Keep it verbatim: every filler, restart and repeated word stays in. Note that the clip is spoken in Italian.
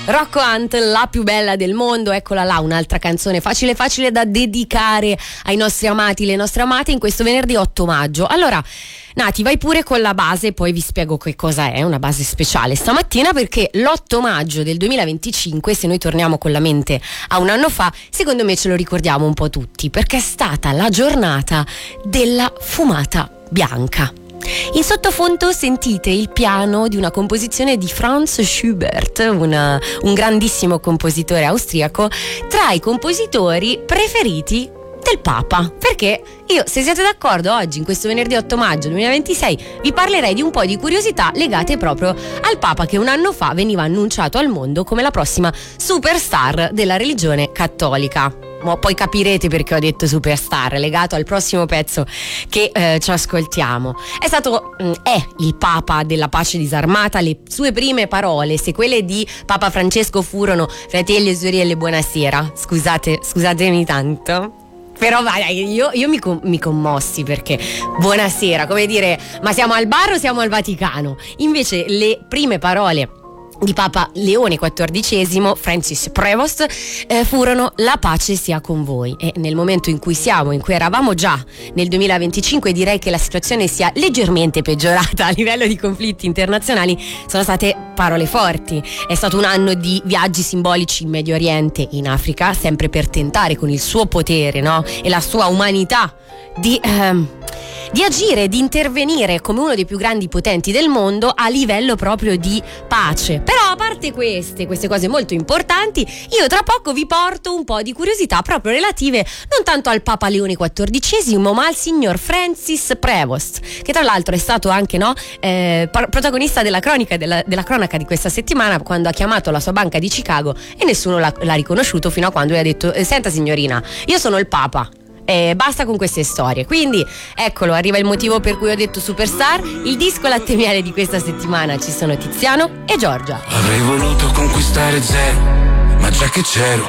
Rocco Hunt, la più bella del mondo, eccola là, un'altra canzone facile facile da dedicare ai nostri amati, le nostre amate in questo venerdì otto maggio. Allora, Nati, vai pure con la base, poi vi spiego che cosa è, una base speciale stamattina, perché l'otto maggio del duemilaventicinque, se noi torniamo con la mente a un anno fa, secondo me ce lo ricordiamo un po' tutti, perché è stata la giornata della fumata bianca. In sottofondo sentite il piano di una composizione di Franz Schubert, una, un grandissimo compositore austriaco, tra i compositori preferiti del Papa, perché io, se siete d'accordo, oggi in questo venerdì otto maggio duemilaventisei vi parlerei di un po' di curiosità legate proprio al Papa, che un anno fa veniva annunciato al mondo come la prossima superstar della religione cattolica. Ma poi capirete perché ho detto superstar, legato al prossimo pezzo che eh, ci ascoltiamo. È stato, mh, è il Papa della pace disarmata. Le sue prime parole, se quelle di Papa Francesco furono: fratelli e sorelle, buonasera. Scusate, scusatemi tanto, però vai, io, io mi, mi commossi, perché buonasera, come dire, ma siamo al bar o siamo al Vaticano? Invece le prime parole di Papa Leone quattordicesimo, Francis Prevost, eh, furono: la pace sia con voi. E nel momento in cui siamo, in cui eravamo già nel duemilaventicinque, direi che la situazione sia leggermente peggiorata a livello di conflitti internazionali. Sono state parole forti. È stato un anno di viaggi simbolici in Medio Oriente, in Africa, sempre per tentare con il suo potere, no? E la sua umanità di ehm, di agire, di intervenire come uno dei più grandi potenti del mondo a livello proprio di pace. Però a parte queste, queste cose molto importanti, io tra poco vi porto un po' di curiosità proprio relative non tanto al Papa Leone quattordicesimo, ma al signor Francis Prevost, che tra l'altro è stato anche, no, eh, protagonista della cronaca, della, della cronaca di questa settimana, quando ha chiamato la sua banca di Chicago e nessuno l'ha, l'ha riconosciuto, fino a quando gli ha detto: senta signorina, io sono il Papa. E basta con queste storie. Quindi eccolo, arriva il motivo per cui ho detto superstar. Il disco latte e miele di questa settimana ci sono Tiziano e Giorgia. Avrei voluto conquistare zero, ma già che c'ero